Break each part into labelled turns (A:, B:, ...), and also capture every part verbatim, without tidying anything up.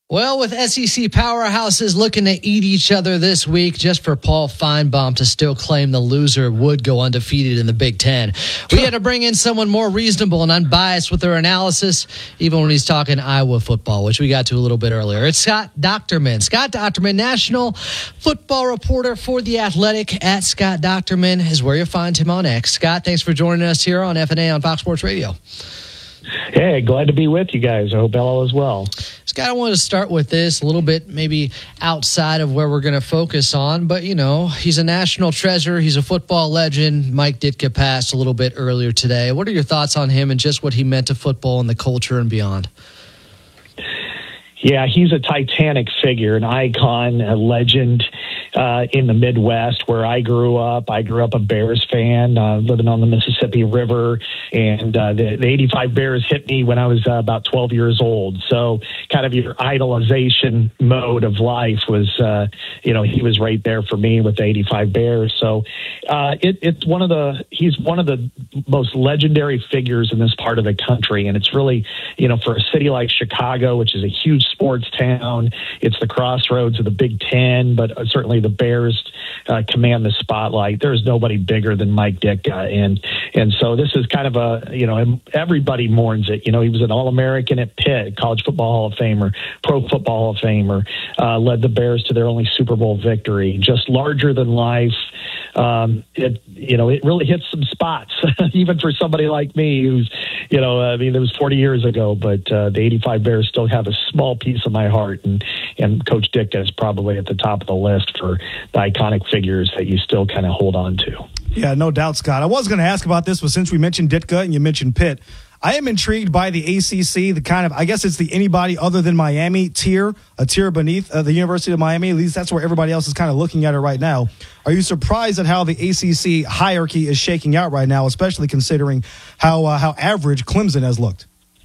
A: Well, with S E C powerhouses looking to eat each other this week, just for Paul Feinbaum to still claim the loser would go undefeated in the Big Ten, we had to bring in someone more reasonable and unbiased with their analysis, even when he's talking Iowa football, which we got to a little bit earlier. It's Scott Dochterman. Scott Dochterman, national football reporter for The Athletic at Scott Dochterman is where you'll find him on X. Scott, thanks for joining us here on F N A on Fox Sports Radio.
B: Hey, glad to be with you guys. I hope all is well.
A: Scott, I wanted to start with this a little bit, maybe outside of where we're going to focus on, but, you know, he's a national treasure. He's a football legend. Mike Ditka passed a little bit earlier today. What are your thoughts on him and just what he meant to football and the culture and beyond?
B: Yeah, he's a titanic figure, an icon, a legend uh, in the Midwest where I grew up. I grew up a Bears fan, uh, living on the Mississippi River, and uh, the, the eighty-five Bears hit me when I was uh, about twelve years old. So kind of your idolization mode of life was, uh, you know, he was right there for me with the eighty-five Bears. So uh, it, it's one of the, he's one of the most legendary figures in this part of the country. And it's really, you know, for a city like Chicago, which is a huge sports town, it's the crossroads of the Big Ten, but certainly the Bears uh, command the spotlight. There's nobody bigger than Mike Ditka. And, and so this is kind of a, you know, everybody mourns it. You know, he was an All-American at Pitt, College Football Hall of Famer, Pro Football Hall of Famer, uh, led the Bears to their only Super Bowl victory, just larger than life. Um, it, you know, it really hits some spots, even for somebody like me who's, you know, I mean, it was forty years ago, but uh, the eighty-five Bears still have a small piece of my heart. And, and Coach Ditka is probably at the top of the list for the iconic figures that you still kind of hold on to.
C: Yeah, no doubt, Scott. I was going to ask about this, but since we mentioned Ditka and you mentioned Pitt, I am intrigued by the A C C, the kind of, I guess it's the anybody other than Miami tier, a tier beneath uh, the University of Miami. At least that's where everybody else is kind of looking at it right now. Are you surprised at how the A C C hierarchy is shaking out right now, especially considering how uh, how average Clemson has looked?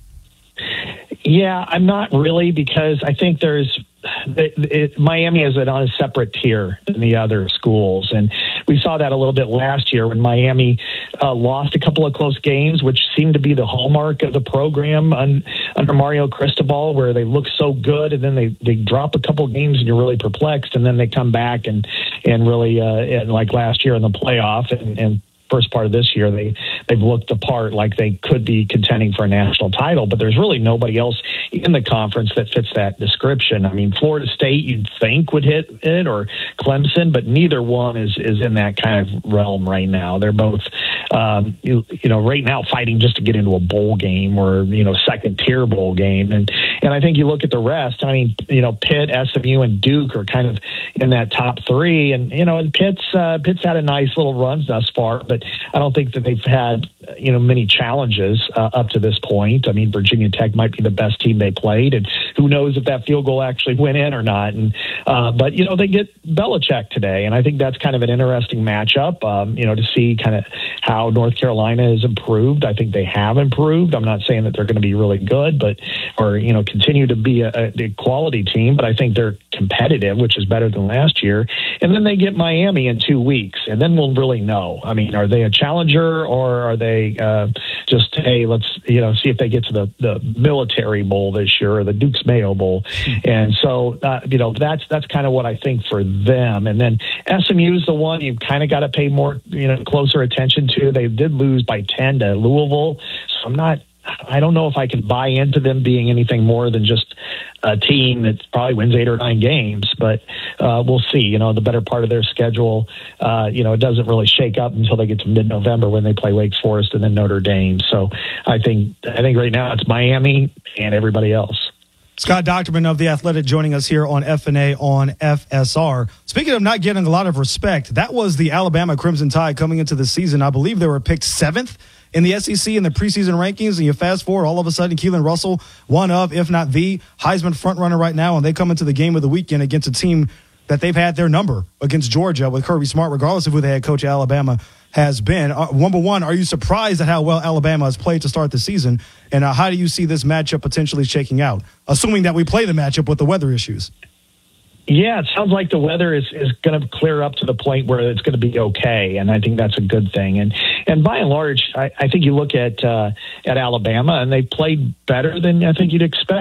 B: Yeah, I'm not really, because I think there's it, it, Miami is on a separate tier than the other schools. And we saw that a little bit last year when Miami uh, lost a couple of close games, which seemed to be the hallmark of the program un, under Mario Cristobal, where they look so good and then they, they drop a couple of games and you're really perplexed. And then they come back and, and really, uh, and like last year in the playoff and, and first part of this year, they, they've looked the part like they could be contending for a national title, but there's really nobody else in the conference that fits that description. I mean, Florida State you'd think would hit it, or Clemson, but neither one is, is in that kind of realm right now. They're both, um, you, you know, right now fighting just to get into a bowl game or, you know, second tier bowl game. And, and I think you look at the rest, I mean, you know, Pitt, S M U, and Duke are kind of in that top three. And, you know, and Pitt's, uh, Pitt's had a nice little run thus far, but I don't think that they've had, you know, many challenges uh, up to this point. I mean, Virginia Tech might be the best team they played, and who knows if that field goal actually went in or not. And uh, but, you know, they get Belichick today, and I think that's kind of an interesting matchup, um, you know, to see kind of how North Carolina has improved. I think they have improved. I'm not saying that they're going to be really good, but or, you know, continue to be a, a quality team, but I think they're competitive, which is better than last year. And then they get Miami in two weeks, and then we'll really know. I mean, are they a challenger, or are they uh, just, hey, let's, you know, see if they get to the, the Military Bowl this year or the Duke's Mayo Bowl. And so, uh, you know, that's that's kind of what I think for them. And then S M U is the one you've kind of got to pay more, you know, closer attention to. They did lose by ten to Louisville, so I'm not, I don't know if I can buy into them being anything more than just a team that probably wins eight or nine games, but uh, we'll see. You know, the better part of their schedule, uh, you know, it doesn't really shake up until they get to mid-November when they play Wake Forest and then Notre Dame. So I think I think right now it's Miami and everybody else.
C: Scott Dochterman of The Athletic joining us here on F N A on F S R. Speaking of not getting a lot of respect, that was the Alabama Crimson Tide coming into the season. I believe they were picked seventh in the S E C in the preseason rankings, and you fast forward, all of a sudden, Keelan Russell, one of, if not the, Heisman frontrunner right now, and they come into the game of the weekend against a team that they've had their number against Georgia with Kirby Smart, regardless of who the head coach of Alabama has been. Uh, number one, are you surprised at how well Alabama has played to start the season, and uh, how do you see this matchup potentially shaking out, assuming that we play the matchup with the weather issues?
B: Yeah, it sounds like the weather is, is going to clear up to the point where it's going to be okay, and I think that's a good thing. And and by and large, I, I think you look at uh, at Alabama, and they played better than I think you'd expect.